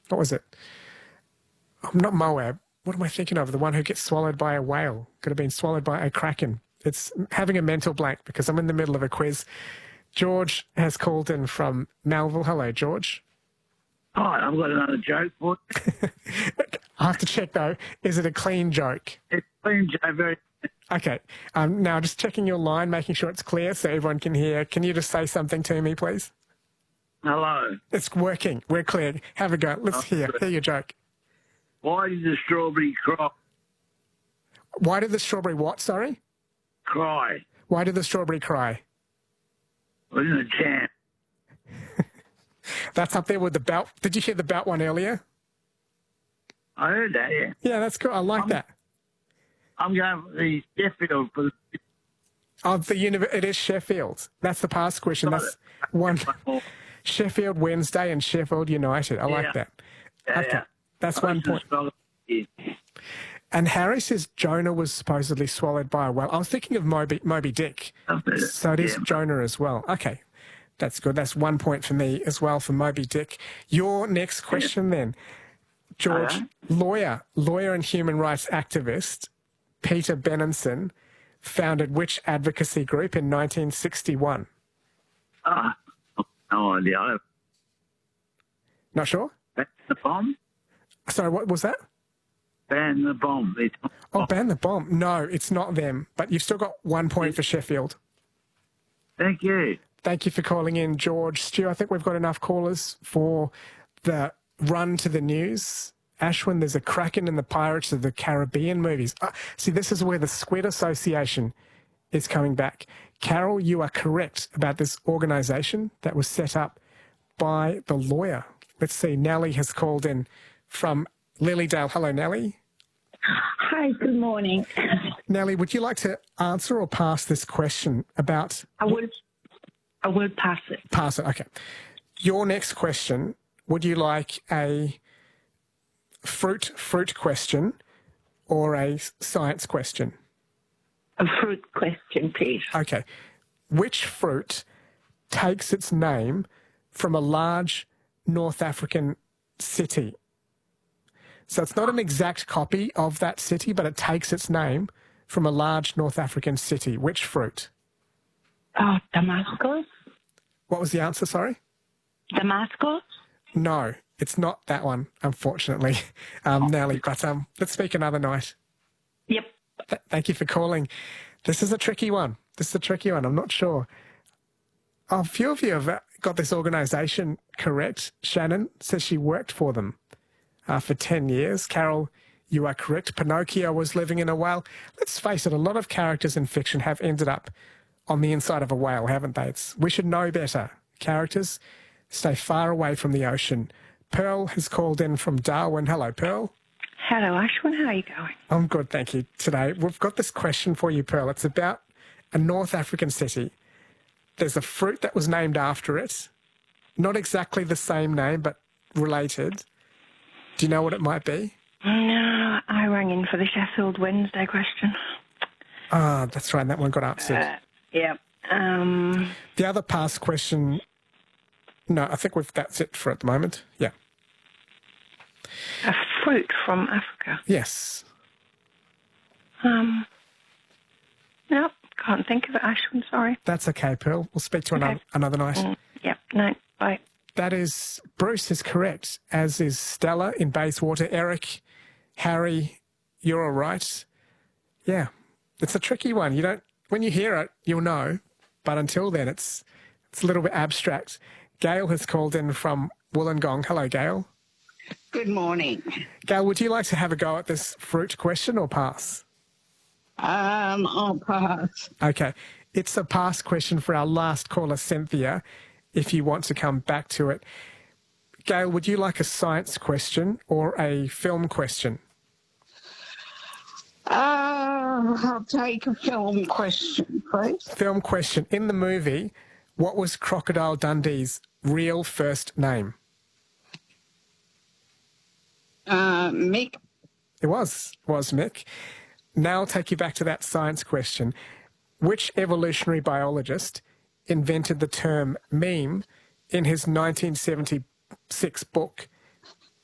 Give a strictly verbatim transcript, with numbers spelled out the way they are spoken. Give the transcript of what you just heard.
what was it? Oh, not Moab. What am I thinking of? The one who gets swallowed by a whale. Could have been swallowed by a kraken. It's having a mental blank because I'm in the middle of a quiz. George has called in from Melville. Hello, George. Hi, I've got another joke for you. I have to check, though. Is it a clean joke? It's a clean joke, very... Okay. Um, now, just checking your line, making sure it's clear so everyone can hear. Can you just say something to me, please? Hello. It's working. We're clear. Have a go. Let's hear, hear your joke. Why did the strawberry cry? Why did the strawberry what, sorry? Cry. Why did the strawberry cry? It was in a jam. That's up there with the belt. Did you hear the belt one earlier? I heard that, yeah. Yeah, that's cool. I like I'm, that. I'm going for the Sheffield for the... Oh, the univ- it is Sheffield. That's the past question. That's one. Sheffield Wednesday and Sheffield United. I like Yeah. that. Yeah, Okay. yeah. That's I one was point. just spelling it. And Harry says Jonah was supposedly swallowed by a whale. I was thinking of Moby, Moby Dick. So it is Yeah. Jonah as well. Okay. That's good. That's one point for me as well for Moby Dick. Your next question then. George, Okay. lawyer, lawyer and human rights activist Peter Benenson founded which advocacy group in nineteen sixty-one? Ah, no idea. I Not sure? Ban the bomb? Sorry, what was that? Ban the bomb. It's, Oh, ban the bomb. No, it's not them. But you've still got one point for Sheffield. Thank you. Thank you for calling in, George. Stu, I think we've got enough callers for the run to the news. Ashwin, there's a Kraken in the Pirates of the Caribbean movies. Uh, see, this is where the Squid Association is coming back. Carol, you are correct about this organisation that was set up by the lawyer. Let's see, Nellie has called in from Lilydale. Hello, Nellie. Hi, good morning. Nellie, would you like to answer or pass this question about... I will, I will pass it. Pass it, okay. Your next question, would you like a fruit fruit question or a science question? A fruit question, please. Okay. Which fruit takes its name from a large North African city? So it's not an exact copy of that city, but it takes its name from a large North African city. Which fruit? Oh, Damascus? What was the answer, sorry? Damascus? No, it's not that one, unfortunately, um, Nellie. But um, let's speak another night. Yep. Th- thank you for calling. This is a tricky one. This is a tricky one. I'm not sure. A few of you have got this organisation correct. Shannon says she worked for them uh, for ten years. Carol, you are correct. Pinocchio was living in a whale. Let's face it, a lot of characters in fiction have ended up on the inside of a whale, haven't they? It's, we should know better. Characters stay far away from the ocean. Pearl has called in from Darwin. Hello, Pearl. Hello, Ashwin. How are you going? I'm good, thank you. Today, we've got this question for you, Pearl. It's about a North African city. There's a fruit that was named after it. Not exactly the same name, but related. Do you know what it might be? No, I rang in for the Sheffield Wednesday question. Ah, that's right. That one got answered. Uh, yeah. Um, the other past question... No, I think we've, that's it for at the moment. Yeah. a fruit from Africa. Yes. Um, no, can't think of it, Ashwin, sorry. That's okay, Pearl. We'll speak to Okay. another, another night. Mm, yep, no, bye. That is, Bruce is correct, as is Stella in Bayswater. Eric, Harry, you're all right. Yeah, it's a tricky one. You don't, when you hear it, you'll know, but until then, it's it's a little bit abstract. Gail has called in from Wollongong. Hello, Gail. Good morning. Gail, would you like to have a go at this fruit question or pass? Um, I'll pass. Okay, it's a pass question for our last caller, Cynthia, if you want to come back to it. Gail, would you like a science question or a film question? Uh, I'll take a film question, please. Film question. In the movie, what was Crocodile Dundee's real first name? Uh, Mick. It was, was Mick. Now I'll take you back to that science question. Which evolutionary biologist invented the term meme in his nineteen seventy-six book,